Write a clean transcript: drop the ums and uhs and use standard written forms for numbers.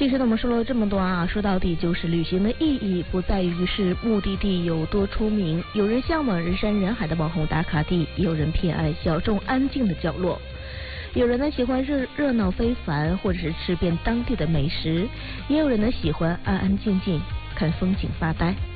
其实呢，我们说了这么多啊，说到底就是旅行的意义不在于是目的地有多出名，有人向往人山人海的网红打卡地，也有人偏爱小众安静的角落。有人呢喜欢热闹非凡，或者是吃遍当地的美食，也有人呢喜欢安安静静看风景发呆。